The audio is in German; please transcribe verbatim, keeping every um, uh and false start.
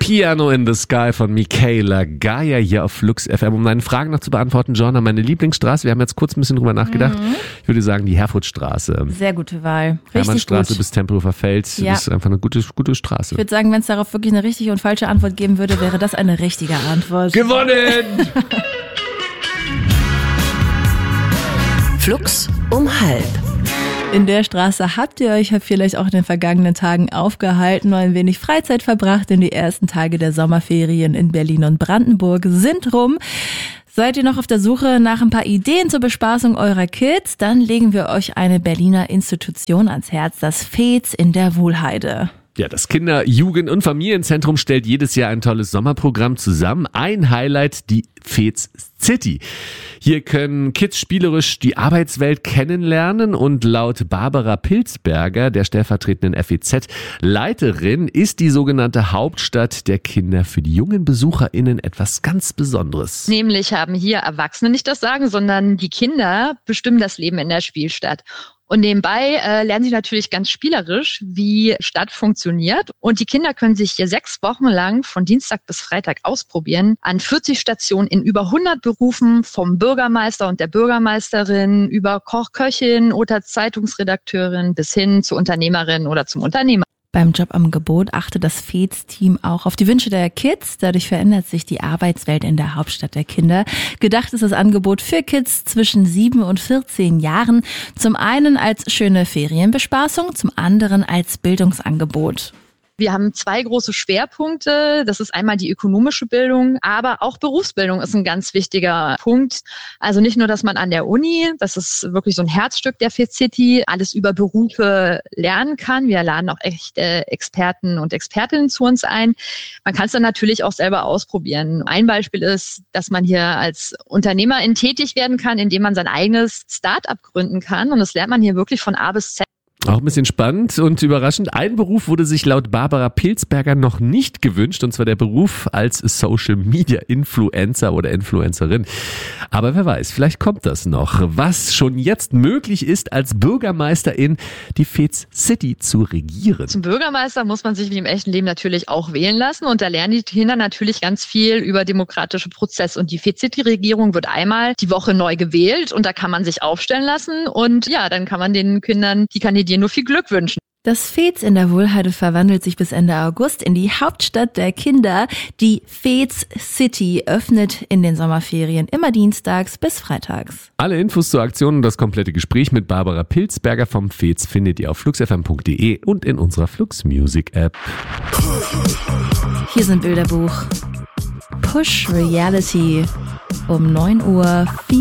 Piano in the Sky von Michaela Gaia hier auf Flux F M. Um deine Fragen noch zu beantworten, Joanna, meine Lieblingsstraße, wir haben jetzt kurz ein bisschen drüber nachgedacht. Mhm. Ich würde sagen, die Herfordstraße. Sehr gute Wahl. Richtig Hermannstraße gut. bis Tempelhofer Feld. Ja. Das ist einfach eine gute, gute Straße. Ich würde sagen, wenn es darauf wirklich eine richtige und falsche Antwort geben würde, wäre das eine richtige Antwort. Gewonnen! Flux um halb. In der Straße habt ihr euch vielleicht auch in den vergangenen Tagen aufgehalten und ein wenig Freizeit verbracht, denn die ersten Tage der Sommerferien in Berlin und Brandenburg sind rum. Seid ihr noch auf der Suche nach ein paar Ideen zur Bespaßung eurer Kids? Dann legen wir euch eine Berliner Institution ans Herz, das Fez in der Wuhlheide. Ja, das Kinder-, Jugend- und Familienzentrum stellt jedes Jahr ein tolles Sommerprogramm zusammen. Ein Highlight, die Fez City. Hier können Kids spielerisch die Arbeitswelt kennenlernen und laut Barbara Pilzberger, der stellvertretenden F E Z-Leiterin, ist die sogenannte Hauptstadt der Kinder für die jungen BesucherInnen etwas ganz Besonderes. Nämlich haben hier Erwachsene nicht das Sagen, sondern die Kinder bestimmen das Leben in der Spielstadt. Und nebenbei äh, lernen sie natürlich ganz spielerisch, wie Stadt funktioniert. Und die Kinder können sich hier sechs Wochen lang von Dienstag bis Freitag ausprobieren an vierzig Stationen in über hundert Berufen, vom Bürgermeister und der Bürgermeisterin über Koch, Köchin oder Zeitungsredakteurin bis hin zur Unternehmerin oder zum Unternehmer. Beim Jobangebot achtet das Fez-Team auch auf die Wünsche der Kids. Dadurch verändert sich die Arbeitswelt in der Hauptstadt der Kinder. Gedacht ist das Angebot für Kids zwischen sieben und vierzehn Jahren. Zum einen als schöne Ferienbespaßung, zum anderen als Bildungsangebot. Wir haben zwei große Schwerpunkte. Das ist einmal die ökonomische Bildung, aber auch Berufsbildung ist ein ganz wichtiger Punkt. Also nicht nur, dass man an der Uni, das ist wirklich so ein Herzstück der Fez City, alles über Berufe lernen kann. Wir laden auch echte Experten und Expertinnen zu uns ein. Man kann es dann natürlich auch selber ausprobieren. Ein Beispiel ist, dass man hier als Unternehmerin tätig werden kann, indem man sein eigenes Start-up gründen kann. Und das lernt man hier wirklich von A bis Z. Auch ein bisschen spannend und überraschend. Ein Beruf wurde sich laut Barbara Pilzberger noch nicht gewünscht, und zwar der Beruf als Social Media Influencer oder Influencerin. Aber wer weiß, vielleicht kommt das noch. Was schon jetzt möglich ist, als Bürgermeisterin die Fez City zu regieren. Zum Bürgermeister muss man sich wie im echten Leben natürlich auch wählen lassen, und da lernen die Kinder natürlich ganz viel über demokratische Prozesse. Und die Fez City Regierung wird einmal die Woche neu gewählt und da kann man sich aufstellen lassen, und ja, dann kann man den Kindern, die kandidieren, nur viel Glück wünschen. Das Fez in der Wuhlheide verwandelt sich bis Ende August in die Hauptstadt der Kinder. Die Fez City öffnet in den Sommerferien immer dienstags bis freitags. Alle Infos zur Aktion und das komplette Gespräch mit Barbara Pilzberger vom Fez findet ihr auf flux f m punkt d e und in unserer Flux Music App. Hier sind Bilderbuch. Push Reality um neun Uhr.